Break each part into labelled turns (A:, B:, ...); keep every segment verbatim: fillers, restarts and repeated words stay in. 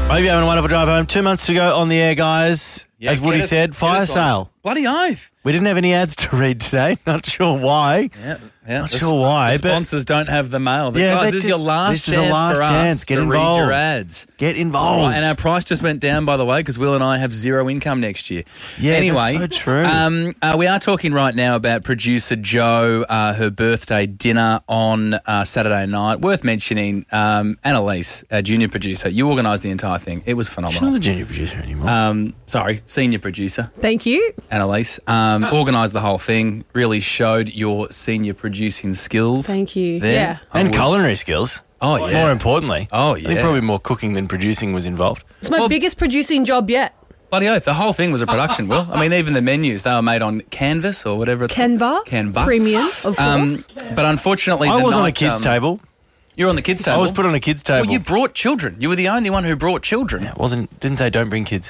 A: I hope you're having a wonderful drive home. Two months to go on the air, guys.
B: Yeah,
A: As Woody
B: get us-
A: said,
B: get
A: fire
B: us
A: sale.
B: launched. Bloody oath.
A: We didn't have any ads to read today. Not sure why.
B: Yeah, yeah.
A: Not
B: The
A: sure
B: sp-
A: why,
B: The
A: but-
B: sponsors don't have the mail. The
A: Yeah,
B: guys,
A: they
B: this is
A: just-
B: your last
A: this is
B: chance
A: the last
B: for
A: chance.
B: us
A: Get
B: to
A: involved.
B: read your ads.
A: Get involved.
B: Right, and our price just went down, by the way, because Will and I have zero income next year.
A: Yeah, that's
B: anyway,
A: so true.
B: Um, uh, we are talking right now about producer Jo, uh, her birthday dinner on uh, Saturday night. Worth mentioning, um, Annalise, our junior producer, you organised the entire thing. It was
A: She's not
B: phenomenal.
A: the junior producer anymore.
B: Um, sorry, senior producer.
C: Thank you.
B: Annalise, um, organised the whole thing, really showed your senior producing skills.
C: Thank you.
B: there.
C: Yeah.
B: I
A: and
B: would-
A: culinary skills.
B: Oh, yeah.
A: More importantly.
B: Oh,
A: I think
B: yeah.
A: probably more cooking than producing was involved.
C: It's my
B: Well-
C: biggest producing job yet.
B: Bloody oath, the whole thing was a production, Will. I mean, even the menus, they were made on Canvas or whatever it's called.
C: Canva.
B: Canva.
C: Premium, of course.
B: Um, but unfortunately,
A: I
B: the
A: was on a
B: night,
A: kids'
B: um,
A: table.
B: You're on the kids' table.
A: I was put on a kids' table.
B: Well, you brought children. You were the only one who brought children.
A: It wasn't, didn't say don't bring kids.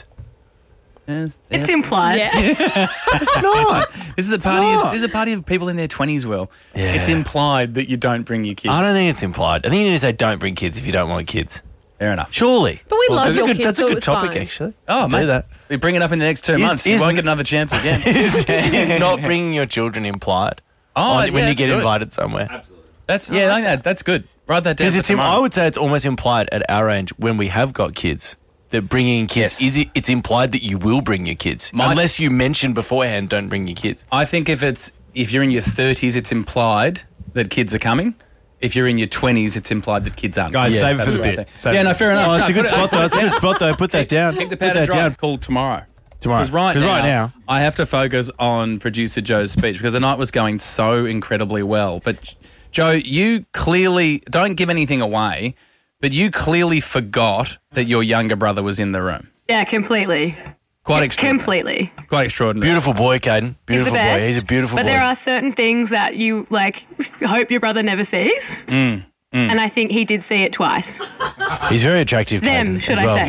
B: Yes,
D: It's
B: yes.
D: implied.
C: yeah.
A: It's not.
B: This is a party. Of,
A: not.
B: this is a party of people in their twenties, Will.
A: Yeah.
B: It's implied that you don't bring your kids.
A: I don't think it's implied. I think you need to say don't bring kids if you don't want kids.
B: Fair enough.
A: Surely.
C: But we love
A: that's
C: your
A: a good,
C: kids,
A: That's a
C: so
A: good
C: it's
A: topic,
C: fine.
A: actually.
B: Oh,
A: Do
B: mate.
A: that.
B: We bring it up in the next two
A: Is-
B: months.
A: is-
B: you won't get another chance again.
A: is, is not bringing your children implied
B: Oh,
A: on-
B: yeah,
A: when you
B: that's
A: get
B: good.
A: invited somewhere?
B: That's yeah, I think that, that's good. Write that down.
A: Because
B: for
A: it's, im-
B: tomorrow.
A: I would say it's almost implied at our age when we have got kids that bringing in kids,
B: Yes.
A: is it, it's implied that you will bring your kids.
B: My-
A: Unless you mention beforehand, don't bring your kids.
B: I think if it's if you're in your thirties, it's implied that kids are coming. If you're in your twenties, it's implied that kids aren't.
E: Guys, save it
B: that's
E: for the
B: what I
E: bit.
B: think.
E: Save
B: Yeah,
E: it
B: no,
E: for
B: fair enough.
A: Oh, it's
B: No,
A: a good
B: put it-
A: spot, though. It's a good spot, though. Put that down.
B: Keep the
A: Put
B: powder
A: that
B: dry.
A: down.
B: Call tomorrow.
A: Tomorrow.
B: Because right,
A: 'Cause
B: now,
A: right now-
B: I have to focus on producer Joe's speech because the night was going so incredibly well. But Joe, you clearly don't give anything away, but you clearly forgot that your younger brother was in the room.
D: Yeah, completely.
B: Quite extraordinary.
D: Completely.
B: Quite extraordinary.
A: Beautiful boy, Caden.
D: He's
A: Beautiful
D: the
A: boy.
D: best.
A: He's a beautiful
D: but
A: boy.
D: there are certain things that you, like, hope your brother never sees.
B: Mm,
D: And I think he did see it twice.
A: He's very attractive,
D: Them,
A: Caden,
D: should
A: as
D: I
A: well.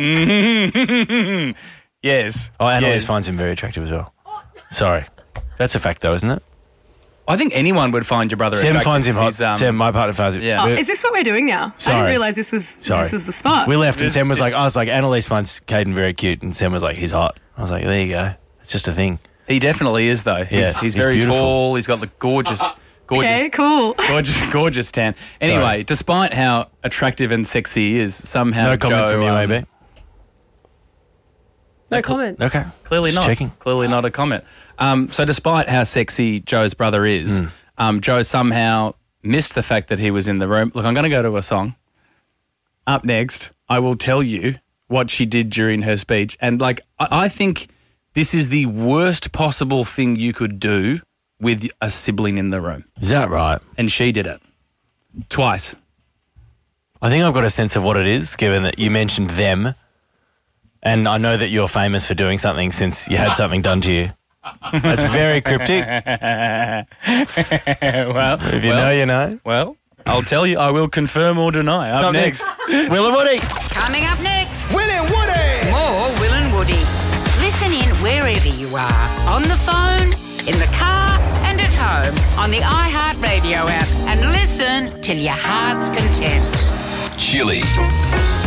D: say.
B: Yes.
A: Oh, Annalise
B: Yes.
A: finds him very attractive as well. Sorry. That's a fact, though, isn't it?
B: I think anyone would find your brother
A: Sam
B: attractive.
A: finds him hot.
B: He's, um,
A: Sam, my partner, finds it.
B: Yeah.
D: Oh,
A: We-
D: is this what we're doing now? I
A: Sorry.
D: didn't realise this was
A: Sorry.
D: this was the spot.
A: We left and
B: This-
A: Sam was like, I was like, Annalise finds Caden very cute. And Sam was like, he's hot. I was like, there you go. It's just a thing.
B: He definitely is, though. He's,
A: Yeah,
B: he's,
A: he's
B: very
A: beautiful.
B: tall. He's got the gorgeous, gorgeous,
D: okay, cool.
B: gorgeous, gorgeous tan. Anyway,
A: Sorry.
B: despite how attractive and sexy he is, somehow
A: No comment
B: Joe,
A: from you,
B: um,
A: maybe.
C: No comment.
A: Okay.
B: Clearly
A: Just
B: not.
A: checking.
B: Clearly not a comment. Um, so despite how sexy Joe's brother is,
A: Mm.
B: um, Joe somehow missed the fact that he was in the room. Look, I'm going to go to a song. Up next, I will tell you what she did during her speech. And, like, I, I think this is the worst possible thing you could do with a sibling in the room.
A: Is that right?
B: And she did it. Twice.
A: I think I've got a sense of what it is, given that you mentioned them. And I know that you're famous for doing something since you had something done to you. That's very cryptic.
B: well,
A: If you
B: well,
A: know, you know.
B: well, I'll tell you. I will confirm or deny. Up,
A: Up
B: next.
A: Will and Woody.
F: Coming up next,
E: Will and Woody!
F: more Will and Woody. Listen in wherever you are. On the phone, in the car, and at home. On the iHeartRadio app. And listen till your heart's content.
G: Chili.